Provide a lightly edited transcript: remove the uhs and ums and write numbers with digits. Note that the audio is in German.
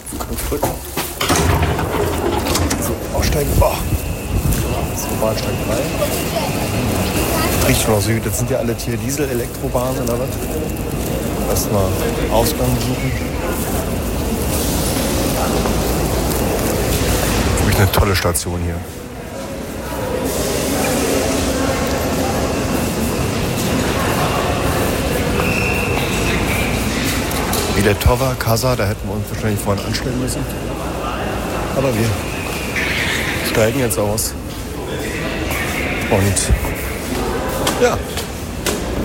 Drücken. So, aussteigen. Oh. So, Bahnsteig 3. Richtung Süd. Das sind ja alle hier Diesel-Elektrobahnen oder was? Erstmal Ausgang suchen. Wirklich eine tolle Station hier. Biletova, Kasa, da hätten wir uns wahrscheinlich vorhin anstellen müssen. Aber wir steigen jetzt aus. Und ja.